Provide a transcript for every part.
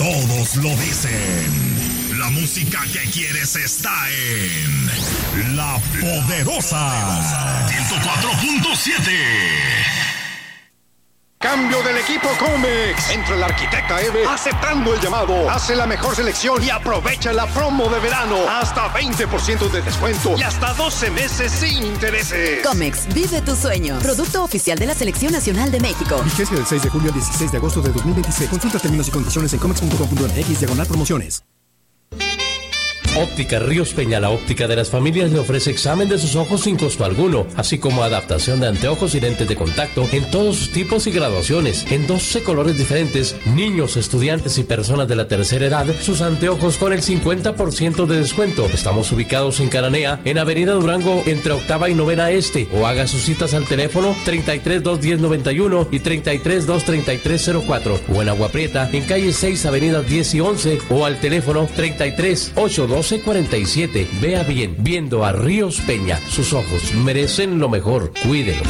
Todos lo dicen. La música que quieres está en La Poderosa 104.7. Cambio del equipo Comex. Entra el arquitecta Eve aceptando el llamado. Hace la mejor selección y aprovecha la promo de verano. Hasta 20% de descuento y hasta 12 meses sin intereses. Comex, vive tu sueño. Producto oficial de la Selección Nacional de México. Vigencia del 6 de julio al 16 de agosto de 2026. Consulta términos y condiciones en comex.com.mx/promociones. Óptica Ríos Peña, la óptica de las familias, le ofrece examen de sus ojos sin costo alguno, así como adaptación de anteojos y lentes de contacto en todos sus tipos y graduaciones, en 12 colores diferentes, niños, estudiantes y personas de la tercera edad, sus anteojos con el 50% de descuento. Estamos ubicados en Cananea, en Avenida Durango, entre Octava y Novena Este, o haga sus citas al teléfono 33 210 91 y 33 233 04, o en Agua Prieta, en calle 6, Avenidas 10 y 11, o al teléfono 33 812 47. Vea bien, viendo a Ríos Peña. Sus ojos merecen lo mejor. Cuídelos.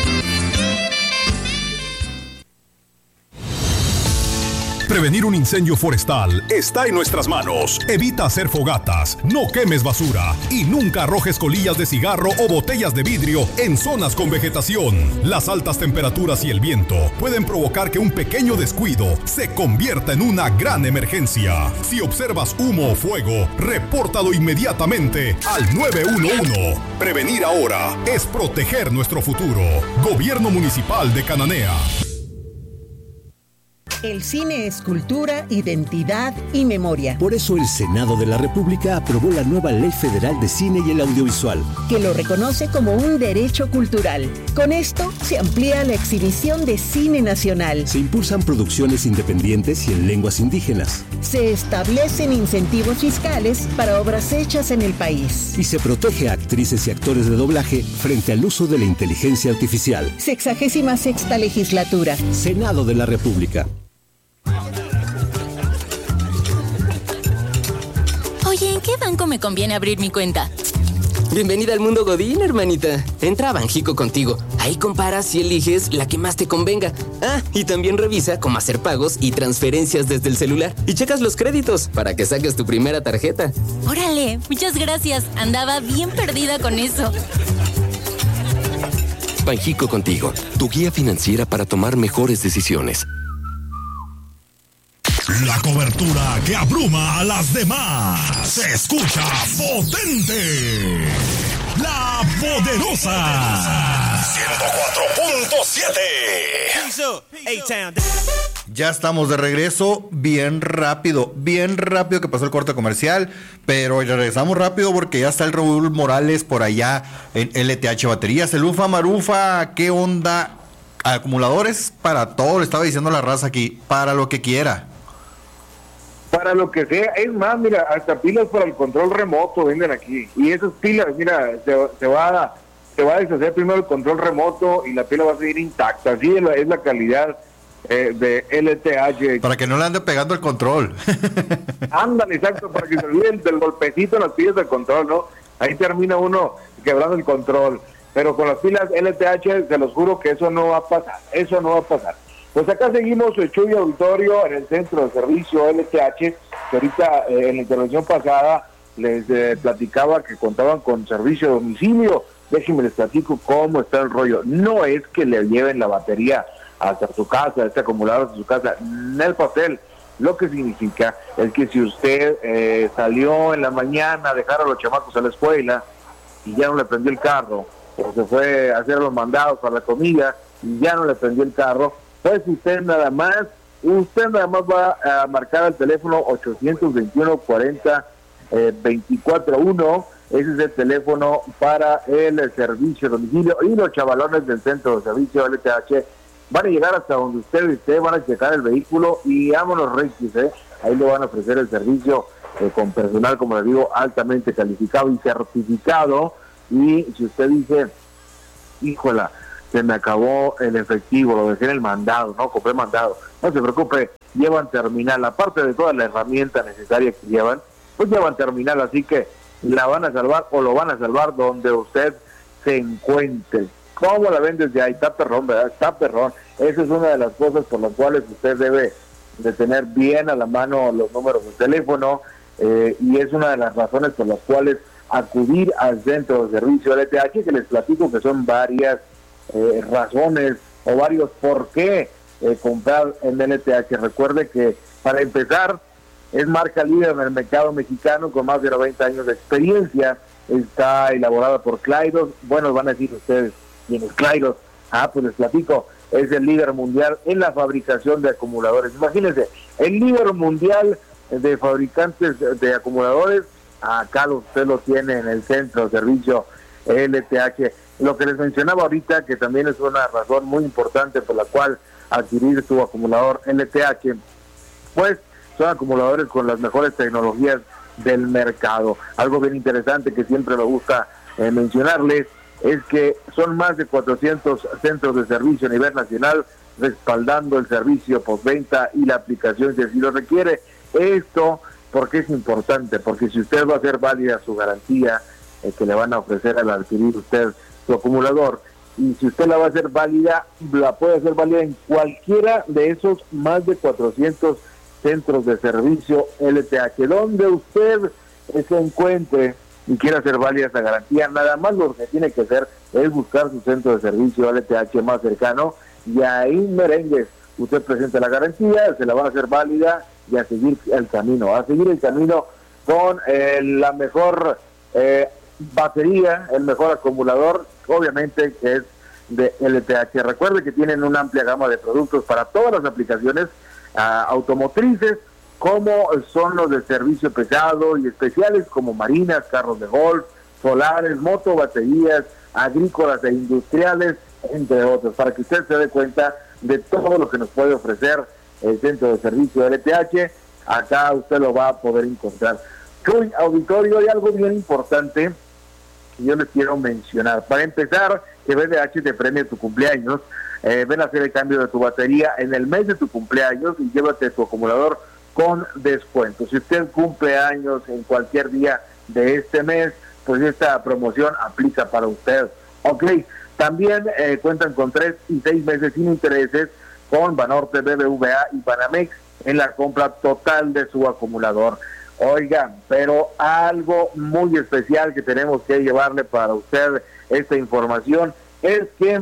Prevenir un incendio forestal está en nuestras manos. Evita hacer fogatas, no quemes basura y nunca arrojes colillas de cigarro o botellas de vidrio en zonas con vegetación. Las altas temperaturas y el viento pueden provocar que un pequeño descuido se convierta en una gran emergencia. Si observas humo o fuego, repórtalo inmediatamente al 911. Prevenir ahora es proteger nuestro futuro. Gobierno Municipal de Cananea. El cine es cultura, identidad y memoria. Por eso el Senado de la República aprobó la nueva Ley Federal de Cine y el Audiovisual, que lo reconoce como un derecho cultural. Con esto se amplía la exhibición de cine nacional. Se impulsan producciones independientes y en lenguas indígenas. Se establecen incentivos fiscales para obras hechas en el país. Y se protege a actrices y actores de doblaje frente al uso de la inteligencia artificial. 66ª Legislatura. Senado de la República. Oye, ¿en qué banco me conviene abrir mi cuenta? Bienvenida al mundo Godín, hermanita. Entra a Banjico Contigo. Ahí comparas y eliges la que más te convenga. Ah, y también revisa cómo hacer pagos y transferencias desde el celular. Y checas los créditos para que saques tu primera tarjeta. Órale, muchas gracias. Andaba bien perdida con eso. Banjico Contigo, tu guía financiera para tomar mejores decisiones. La cobertura que abruma a las demás. Se escucha potente. La Poderosa 104.7. Ya estamos de regreso, bien rápido que pasó el corte comercial, pero regresamos rápido porque ya está el Raúl Morales por allá en LTH Baterías. El Ufa Marufa, ¿qué onda? Acumuladores para todo, le estaba diciendo la raza aquí, para lo que quiera. Para lo que sea, es más, mira, hasta pilas para el control remoto venden aquí. Y esas pilas, mira, se va a deshacer primero el control remoto y la pila va a seguir intacta. Así es la calidad de LTH. Para que no le ande pegando el control. Ándale, exacto, para que se olviden del golpecito en las pilas del control, ¿no? Ahí termina uno quebrando el control. Pero con las pilas LTH, se los juro que eso no va a pasar. Pues acá seguimos, Chuy Auditorio, en el centro de servicio LTH, que ahorita en la intervención pasada les platicaba que contaban con servicio de domicilio. Déjenme les platico cómo está el rollo. No es que le lleven la batería hasta su casa, este acumulador hasta su casa, en el papel. Lo que significa es que si usted salió en la mañana a dejar a los chamacos a la escuela y ya no le prendió el carro, o se fue a hacer los mandados para la comida y ya no le prendió el carro, pues usted nada más va a marcar al teléfono 821-40-241. Ese es el teléfono para el servicio de domicilio, y los chavalones del centro de servicio LTH van a llegar hasta donde usted esté, van a checar el vehículo y vámonos Reyes, ahí le van a ofrecer el servicio con personal, como les digo, altamente calificado y certificado. Y si usted dice, híjola, se me acabó el efectivo, lo dejé en el mandado, no compré mandado, no se preocupe, llevan terminal, aparte de toda la herramienta necesaria que llevan, pues llevan terminal, así que la van a salvar o lo van a salvar donde usted se encuentre. ¿Cómo la ven desde ahí? Está perrón, ¿verdad? Está perrón. Esa es una de las cosas por las cuales usted debe de tener bien a la mano los números de teléfono, y es una de las razones por las cuales acudir al centro de servicio LTH, que les platico que son varias razones o varios por qué comprar en LTH. Recuerde que, para empezar, es marca líder en el mercado mexicano con más de 90 años de experiencia. Está elaborada por Clyros. Bueno, van a decir ustedes, ¿quién es Clyros? Pues les platico, es el líder mundial en la fabricación de acumuladores. Imagínense, el líder mundial de fabricantes de acumuladores, acá usted lo tiene en el centro de servicio LTH. Lo que les mencionaba ahorita, que también es una razón muy importante por la cual adquirir tu acumulador LTH, pues son acumuladores con las mejores tecnologías del mercado. Algo bien interesante que siempre me gusta mencionarles es que son más de 400 centros de servicio a nivel nacional respaldando el servicio postventa y la aplicación si así lo requiere. Esto, ¿por qué es importante? Porque si usted va a hacer válida su garantía que le van a ofrecer al adquirir usted su acumulador, y si usted la va a hacer válida, la puede hacer válida en cualquiera de esos más de 400 centros de servicio LTH, donde usted se encuentre y quiera hacer válida esa garantía. Nada más lo que tiene que hacer es buscar su centro de servicio LTH más cercano, y ahí, merengues, usted presenta la garantía, se la van a hacer válida y a seguir el camino con la mejor batería, el mejor acumulador, obviamente, que es de LTH. Recuerde que tienen una amplia gama de productos para todas las aplicaciones automotrices, como son los de servicio pesado y especiales, como marinas, carros de golf, solares, moto, baterías, agrícolas e industriales, entre otros, para que usted se dé cuenta de todo lo que nos puede ofrecer el centro de servicio LTH. Acá usted lo va a poder encontrar. Hoy, auditorio, hay algo bien importante que yo les quiero mencionar. Para empezar, que BDH te premia tu cumpleaños. Ven a hacer el cambio de tu batería en el mes de tu cumpleaños y llévate tu acumulador con descuento. Si usted cumple años en cualquier día de este mes, pues esta promoción aplica para usted. Ok, también cuentan con 3 y 6 meses sin intereses con Banorte, BBVA y Banamex en la compra total de su acumulador. Oigan, pero algo muy especial que tenemos que llevarle para usted esta información es que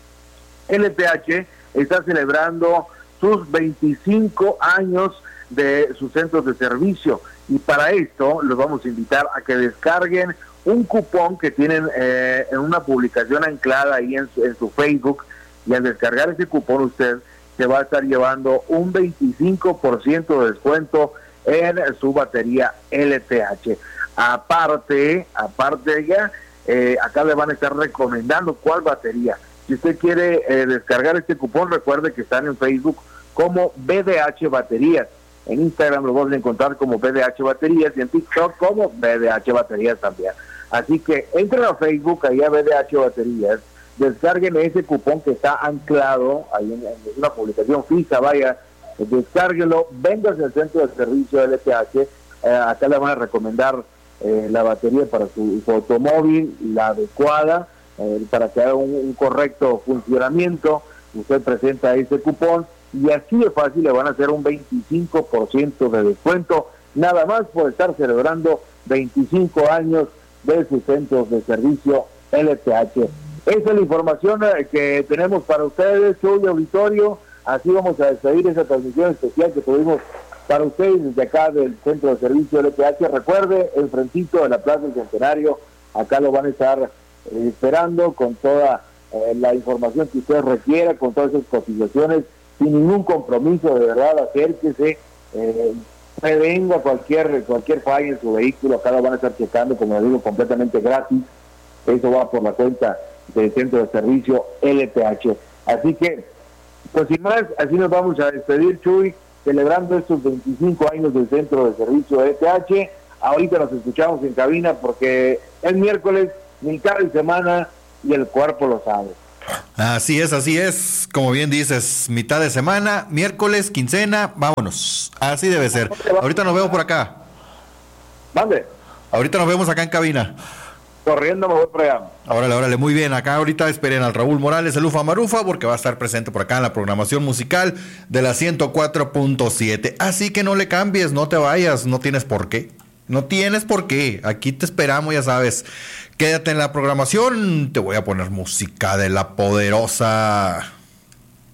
LTH está celebrando sus 25 años de sus centros de servicio, y para esto los vamos a invitar a que descarguen un cupón que tienen en una publicación anclada ahí en su Facebook, y al descargar ese cupón usted se va a estar llevando un 25% de descuento en su batería LTH. Aparte ya, acá le van a estar recomendando cuál batería. Si usted quiere descargar este cupón, recuerde que están en Facebook como BDH Baterías. En Instagram lo vamos a encontrar como BDH Baterías y en TikTok como BDH Baterías también. Así que entren a Facebook, ahí a BDH Baterías, descarguen ese cupón que está anclado ahí en una publicación fija, vaya, descárguelo, véngase al centro de servicio LTH, acá le van a recomendar la batería para su automóvil, la adecuada, para que haga un correcto funcionamiento. Usted presenta ese cupón y así de fácil le van a hacer un 25% de descuento, nada más por estar celebrando 25 años de sus centros de servicio LTH. Esa es la información que tenemos para ustedes, Chuy, auditorio. Así vamos a despedir esa transmisión especial que tuvimos para ustedes desde acá del centro de servicio LTH. Recuerde, el frentito de la Plaza del Centenario, acá lo van a estar esperando con toda la información que usted requiera, con todas esas cotizaciones, sin ningún compromiso, de verdad, acérquese, prevenga cualquier falla en su vehículo, acá lo van a estar checando, como le digo, completamente gratis. Eso va por la cuenta del centro de servicio LTH. Así que, pues sin más, así nos vamos a despedir, Chuy, celebrando estos 25 años del centro de servicio LTH. Ahorita nos escuchamos en cabina porque es miércoles, mitad de semana y el cuerpo lo sabe. Así es, como bien dices, mitad de semana, miércoles, quincena, vámonos, así debe ser. Ahorita nos vemos por acá. ¿Mande? Ahorita nos vemos acá en cabina. corriendo me voy para allá. Órale, muy bien. Acá ahorita esperen al Raúl Morales, el Ufa Marufa, porque va a estar presente por acá en la programación musical de la 104.7. Así que no le cambies, no te vayas, no tienes por qué. No tienes por qué. Aquí te esperamos, ya sabes. Quédate en la programación. Te voy a poner música de La Poderosa.